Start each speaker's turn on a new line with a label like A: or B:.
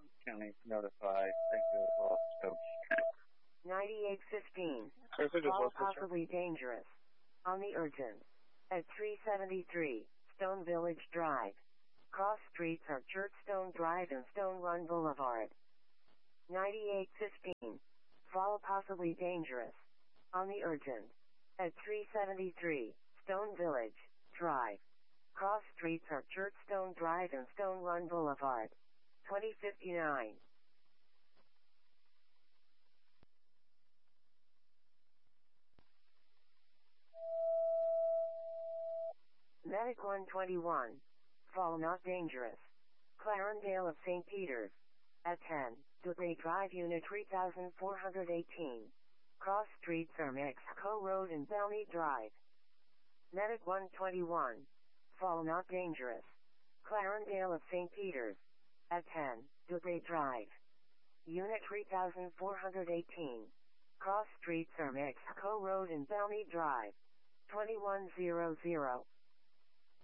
A: County notify Springfield Falls Coach.
B: 9815.
A: Perfect,
B: Call possibly dangerous. On the urgent. At 373, Stone Village Drive. Cross streets are Churchstone Drive and Stone Run Boulevard. 9815. Fall possibly dangerous. On the urgent. At 373, Stone Village Drive. Cross streets are Churchstone Drive and Stone Run Boulevard. 2059. Medic 121. Fall not dangerous. Clarendale of St. Peter's. At 10, Dudley Drive Unit 3418. Cross streets are Mexico Road and Bellmead Drive. Medic 121. Fall not dangerous. Clarendale of St. Peter's. At 10, Dudley Drive. Unit 3418. Cross streets are Mexico Road and Bellmead Drive. 2100.